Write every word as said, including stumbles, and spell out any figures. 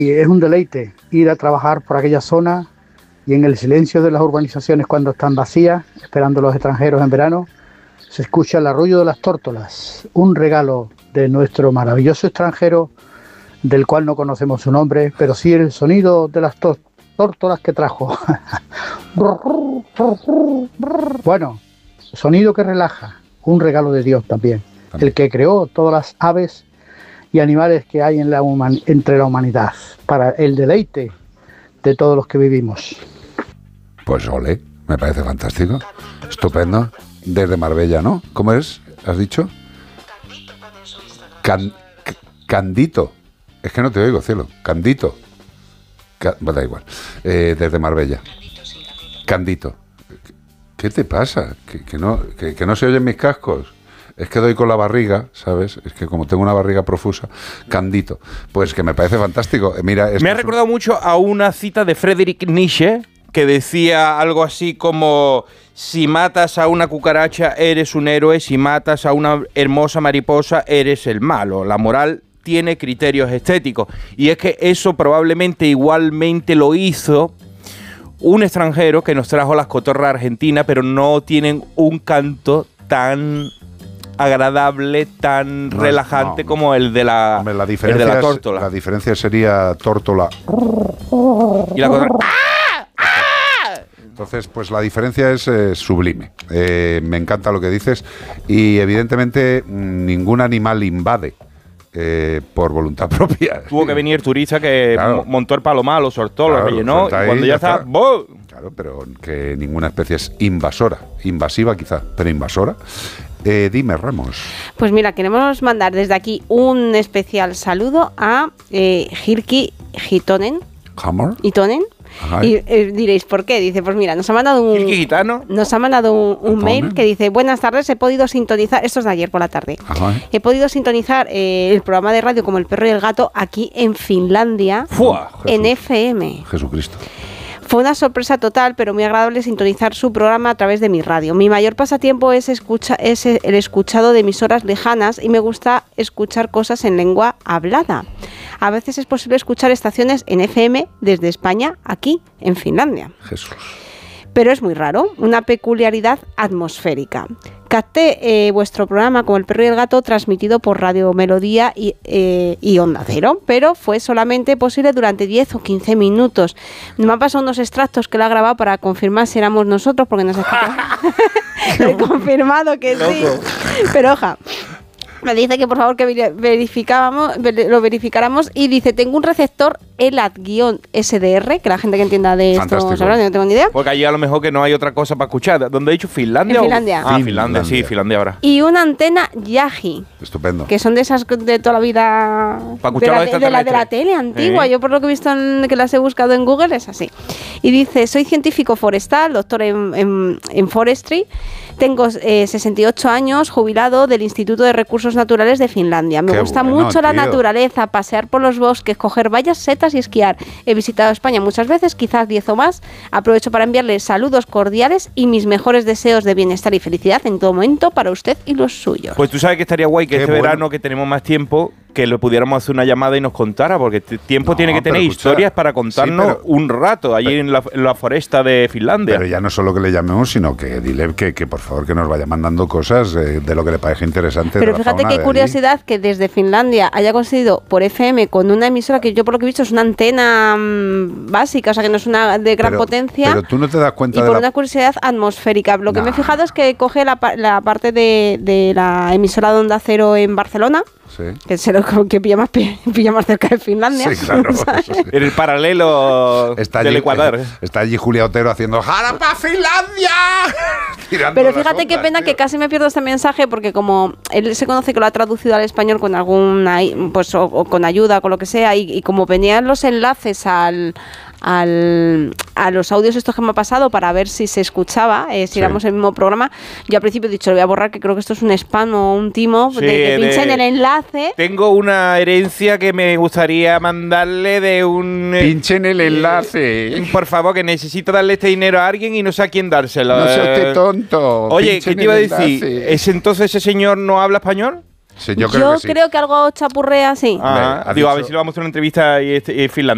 Y es un deleite ir a trabajar por aquella zona y en el silencio de las urbanizaciones cuando están vacías, esperando a los extranjeros en verano, se escucha el arrullo de las tórtolas, un regalo de nuestro maravilloso extranjero, del cual no conocemos su nombre, pero sí el sonido de las tó- tórtolas que trajo. Bueno, sonido que relaja, un regalo de Dios también, también. El que creó todas las aves y animales que hay en la human- entre la humanidad, para el deleite de todos los que vivimos. Pues ole, me parece fantástico, estupendo. Desde Marbella, ¿no? ¿Cómo es? ¿Has dicho? Can, Candito. Es que no te oigo, cielo. Candito. Ca, bueno, da igual. Eh, desde Marbella. Candito. ¿Qué te pasa? Que, que, no, que, que no se oyen mis cascos. Es que doy con la barriga, ¿sabes? Es que como tengo una barriga profusa. Candito. Pues que me parece fantástico. Mira, me ha recordado un... mucho a una cita de Friedrich Nietzsche que decía algo así como: si matas a una cucaracha eres un héroe, si matas a una hermosa mariposa eres el malo. La moral tiene criterios estéticos. Y es que eso probablemente igualmente lo hizo un extranjero que nos trajo las cotorras argentinas, pero no tienen un canto tan agradable, tan no, relajante no, como el de la, hombre, la el de la tórtola. Es, la diferencia sería tórtola. Y la cotorra... Entonces, pues la diferencia es eh, sublime. Eh, me encanta lo que dices y evidentemente ningún animal invade eh, por voluntad propia. Tuvo que venir turista que claro. montó el palomar, lo soltó, claro, lo rellenó y cuando ya, ya está... ¡boh! Claro, pero que ninguna especie es invasora. Invasiva quizá, pero invasora. Eh, dime, Ramos. Pues mira, queremos mandar desde aquí un especial saludo a eh, Hirki Hitonen. ¿Hammer? Hitonen. Ajá. Y eh, diréis, ¿por qué? Dice, pues mira, nos ha mandado un gitano? Nos ha mandado un, un mail que dice: buenas tardes, he podido sintonizar, esto es de ayer por la tarde. Ajá. He podido sintonizar eh, el programa de radio como El Perro y el Gato aquí en Finlandia. ¡Fua! En F M. Jesucristo. Fue una sorpresa total, pero muy agradable sintonizar su programa a través de mi radio. Mi mayor pasatiempo es, escucha, es el escuchado de emisoras lejanas y me gusta escuchar cosas en lengua hablada. A veces es posible escuchar estaciones en F M desde España, aquí, en Finlandia. Jesús. Pero es muy raro, una peculiaridad atmosférica. Capté eh, vuestro programa como El Perro y el Gato transmitido por Radio Melodía y, eh, y Onda Cero, pero fue solamente posible durante diez o quince minutos. Me han pasado unos extractos que lo ha grabado para confirmar si éramos nosotros, porque nos ha He confirmado que sí. Pero oja, me dice que por favor que verificábamos, lo verificáramos y dice: tengo un receptor ELAT-S D R, que la gente que entienda de esto sabrá, no tengo ni idea. Porque allí a lo mejor que no hay otra cosa para escuchar. ¿Dónde he dicho? ¿Finlandia? En Finlandia. O... Ah, Finlandia, sí, Finlandia ahora. Y una antena Yagi. Estupendo. Que son de esas de toda la vida. Para escuchar de, la, de, la, de la tele antigua. ¿Eh? Yo por lo que he visto en, que las he buscado en Google es así. Y dice: soy científico forestal, doctor en, en, en forestry. Tengo eh, sesenta y ocho años, jubilado del Instituto de Recursos Naturales de Finlandia. Me Qué gusta bueno, mucho tío. la naturaleza, pasear por los bosques, coger bayas, setas y esquiar. He visitado España muchas veces, quizás diez o más. Aprovecho para enviarles saludos cordiales y mis mejores deseos de bienestar y felicidad en todo momento para usted y los suyos. Pues tú sabes que estaría guay que Qué este bueno. verano, que tenemos más tiempo, que le pudiéramos hacer una llamada y nos contara, porque tiempo No, tiene que tener escucha, historias para contarnos sí, pero, un rato allí pero, en, la, en la foresta de Finlandia. Pero ya no solo que le llamemos, sino que dile que, que por favor que nos vaya mandando cosas eh, de lo que le parezca interesante. Pero de la fíjate fauna qué curiosidad allí. Que desde Finlandia haya conseguido por F M con una emisora que yo por lo que he visto es una antena mmm, básica, o sea que no es una de gran pero, potencia. Pero tú no te das cuenta y de por la... una curiosidad atmosférica. Lo que nah. me he fijado es que coge la, la parte de, de la emisora de Onda Cero en Barcelona. Sí. Que, se lo, que pilla, más, pilla más cerca de Finlandia. Sí, claro. En el paralelo está del allí, Ecuador. Está allí Julia Otero haciendo ¡Jarapa Finlandia! Pero fíjate qué pena tío. Que casi me pierdo este mensaje, porque como él se conoce que lo ha traducido al español con alguna, pues o, o con ayuda, con lo que sea, y, y como venían los enlaces al... Al, a los audios estos que me ha pasado para ver si se escuchaba, eh, si sí. éramos el mismo programa. Yo al principio he dicho, lo voy a borrar, que creo que esto es un spam o un timo, sí, de que pinchen de, el enlace. Tengo una herencia que me gustaría mandarle de un... Pinchen el enlace. Eh, por favor, que necesito darle este dinero a alguien y no sé a quién dárselo. No sea usted tonto. Oye, ¿qué te iba a decir? ¿Es entonces ese señor no habla español? Sí, yo yo creo que sí. creo que algo chapurrea así. Ah, digo, a ver si le vamos a hacer una entrevista y, y finlandés.